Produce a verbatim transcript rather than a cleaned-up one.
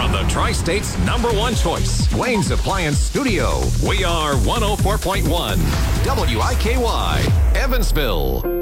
from the Tri-State's number one choice, Wayne's Appliance Studio. We are one oh four point one W I K Y, Evansville.